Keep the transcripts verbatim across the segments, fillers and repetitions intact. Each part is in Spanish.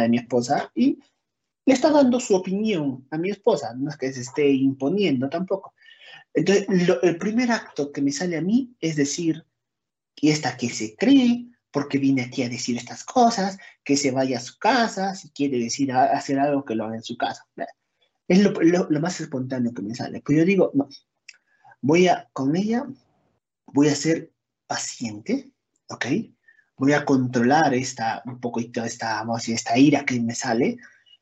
de mi esposa y le está dando su opinión a mi esposa, no es que se esté imponiendo tampoco. Entonces, lo, el primer acto que me sale a mí es decir, ¿y esta qué se cree? Porque vine aquí a decir estas cosas, que se vaya a su casa, si quiere decir a, hacer algo que lo haga en su casa. Es lo, lo, lo más espontáneo que me sale. Pues yo digo, no, voy a, con ella, voy a ser paciente, ¿ok? Voy a controlar esta, un poquito esta, vamos a decir, esta ira que me sale.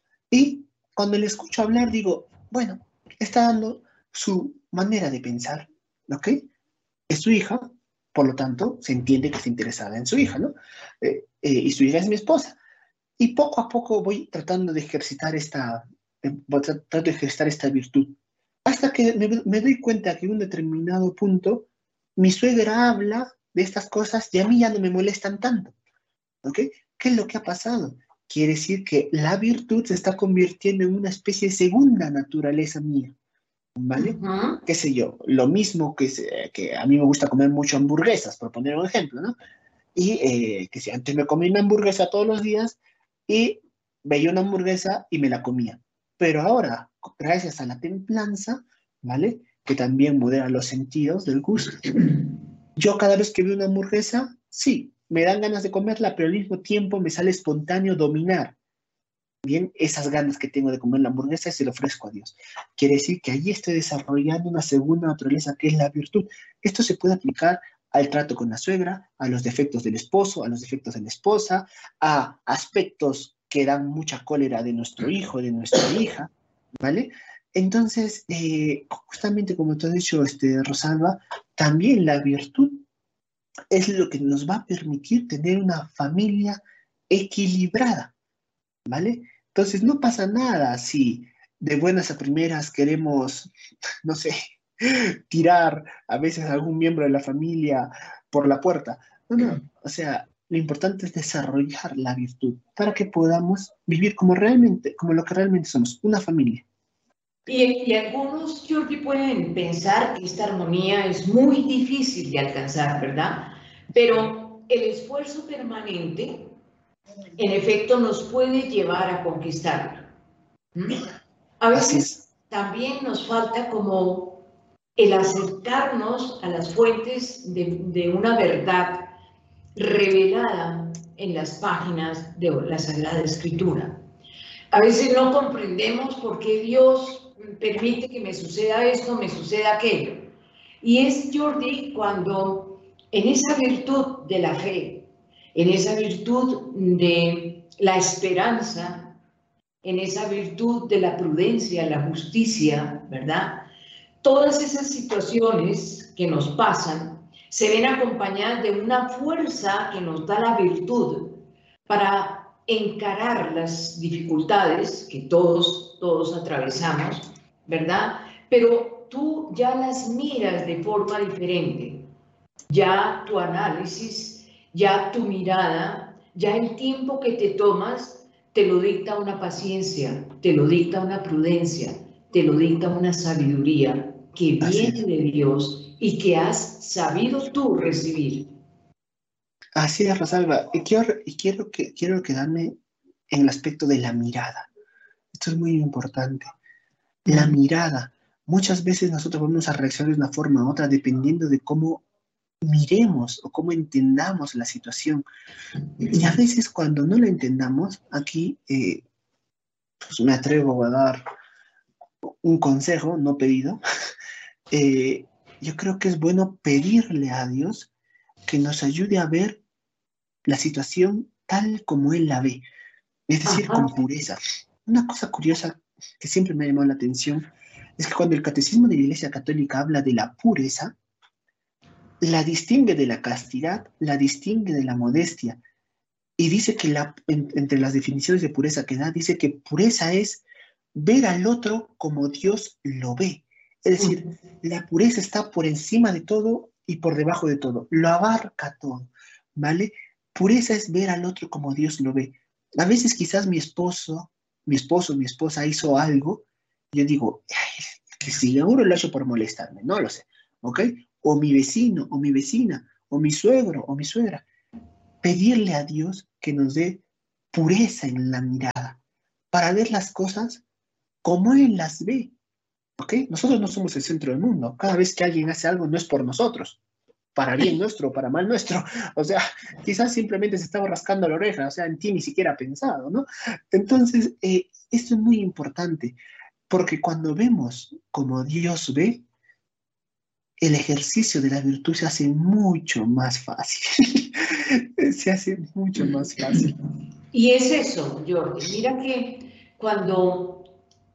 Y cuando le escucho hablar, digo, bueno, está dando su manera de pensar, ¿ok? Es su hija, por lo tanto, se entiende que está interesada en su hija, ¿no? Eh, eh, y su hija es mi esposa. Y poco a poco voy tratando de ejercitar esta, eh, voy tratando de ejercitar esta virtud. Hasta que me, me doy cuenta que en un determinado punto mi suegra habla de estas cosas y a mí ya no me molestan tanto, ¿ok? ¿Qué es lo que ha pasado? Quiere decir que la virtud se está convirtiendo en una especie de segunda naturaleza mía, ¿vale? Uh-huh. Qué sé yo, lo mismo que, se, que a mí me gusta comer mucho hamburguesas, por poner un ejemplo, ¿no? Y eh, que si antes me comía una hamburguesa todos los días y veía una hamburguesa y me la comía. Pero ahora, gracias a la templanza, ¿vale? Que también modera los sentidos del gusto, yo cada vez que veo una hamburguesa, sí, me dan ganas de comerla, pero al mismo tiempo me sale espontáneo dominar bien esas ganas que tengo de comer la hamburguesa y se lo ofrezco a Dios. Quiere decir que allí estoy desarrollando una segunda naturaleza que es la virtud. Esto se puede aplicar al trato con la suegra, a los defectos del esposo, a los defectos de la esposa, a aspectos que dan mucha cólera de nuestro hijo, de nuestra hija, ¿vale? Entonces, eh, justamente como tú has dicho, este, Rosalba, también la virtud es lo que nos va a permitir tener una familia equilibrada, ¿vale? Entonces no pasa nada si de buenas a primeras queremos, no sé, tirar a veces a algún miembro de la familia por la puerta. No, no, o sea, lo importante es desarrollar la virtud para que podamos vivir como realmente, como lo que realmente somos, una familia. Y, y algunos, Jordi, pueden pensar que esta armonía es muy difícil de alcanzar, ¿verdad? Pero el esfuerzo permanente, en efecto, nos puede llevar a conquistarla. ¿Mm? A Así veces es. también nos falta como el acercarnos a las fuentes de, de una verdad revelada en las páginas de la Sagrada Escritura. A veces no comprendemos por qué Dios permite que me suceda esto, me suceda aquello. Y es, Jordi, cuando en esa virtud de la fe, en esa virtud de la esperanza, en esa virtud de la prudencia, la justicia, ¿verdad? Todas esas situaciones que nos pasan se ven acompañadas de una fuerza que nos da la virtud para encarar las dificultades que todos, todos atravesamos, ¿verdad? Pero tú ya las miras de forma diferente. Ya tu análisis, ya tu mirada, ya el tiempo que te tomas, te lo dicta una paciencia, te lo dicta una prudencia, te lo dicta una sabiduría que Así viene es. de Dios y que has sabido tú recibir. Así es, Rosalba. Y quiero, y quiero, que, quiero quedarme en el aspecto de la mirada. Esto es muy importante. La mirada. Muchas veces nosotros vamos a reaccionar de una forma u otra dependiendo de cómo miremos o cómo entendamos la situación. Y a veces cuando no la entendamos, aquí eh, pues me atrevo a dar un consejo no pedido. Eh, yo creo que es bueno pedirle a Dios que nos ayude a ver la situación tal como Él la ve, es decir, Ajá. con pureza. Una cosa curiosa que siempre me ha llamado la atención es que cuando el catecismo de la Iglesia Católica habla de la pureza, la distingue de la castidad, la distingue de la modestia, y dice que la, en, entre las definiciones de pureza que da, dice que pureza es ver al otro como Dios lo ve. Es decir, la pureza está por encima de todo y por debajo de todo, lo abarca todo, ¿vale? Pureza es ver al otro como Dios lo ve. A veces quizás mi esposo, mi esposo, mi esposa hizo algo, y yo digo, ay, seguro lo ha hecho por molestarme, no lo sé, ¿ok? O mi vecino, o mi vecina, o mi suegro, o mi suegra. Pedirle a Dios que nos dé pureza en la mirada, para ver las cosas como Él las ve. ¿Ok? Nosotros no somos el centro del mundo. Cada vez que alguien hace algo no es por nosotros, para bien nuestro o para mal nuestro. O sea, quizás simplemente se estaba rascando la oreja, o sea, en ti ni siquiera ha pensado, ¿no? Entonces, eh, esto es muy importante, porque cuando vemos como Dios ve, el ejercicio de la virtud se hace mucho más fácil. Se hace mucho más fácil. Y es eso, Jordi. Mira que cuando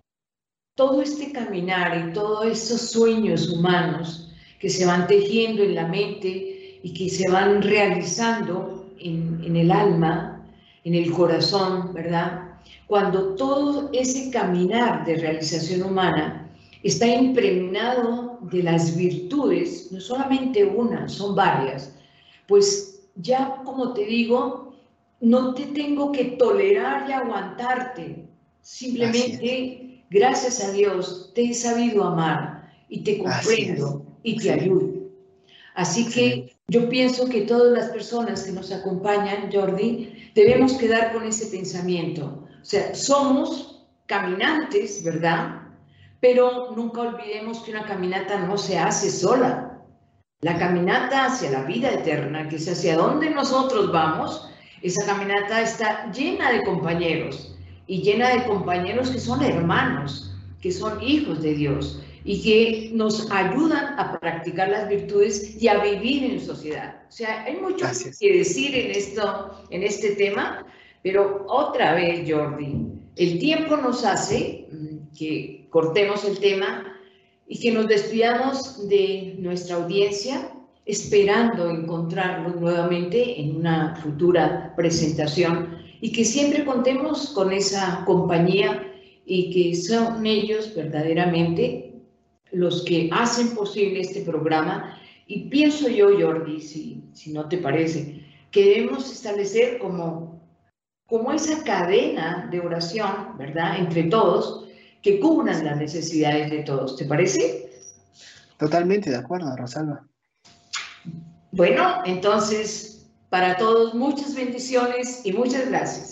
todo este caminar y todos estos sueños humanos que se van tejiendo en la mente y que se van realizando en, en el alma, en el corazón, ¿verdad? Cuando todo ese caminar de realización humana está impregnado de las virtudes, no solamente una, son varias, pues ya, como te digo, no te tengo que tolerar y aguantarte, simplemente, gracias a Dios, te he sabido amar y te comprendo y te sí. ayudo. Así sí. que yo pienso que todas las personas que nos acompañan, Jordi, debemos quedar con ese pensamiento. O sea, somos caminantes, ¿verdad? Pero nunca olvidemos que una caminata no se hace sola. La caminata hacia la vida eterna, que es hacia donde nosotros vamos, esa caminata está llena de compañeros y llena de compañeros que son hermanos, que son hijos de Dios y que nos ayudan a practicar las virtudes y a vivir en sociedad. O sea, hay mucho Gracias. que decir en, esto, en este tema, pero otra vez, Jordi, el tiempo nos hace que cortemos el tema y que nos despidamos de nuestra audiencia, esperando encontrarlos nuevamente en una futura presentación y que siempre contemos con esa compañía y que son ellos verdaderamente los que hacen posible este programa. Y pienso yo, Jordi, si, si no te parece, que debemos establecer como, como esa cadena de oración, ¿verdad?, entre todos, que cubran las necesidades de todos. ¿Te parece? Totalmente de acuerdo, Rosalba. Bueno, entonces, para todos, muchas bendiciones y muchas gracias.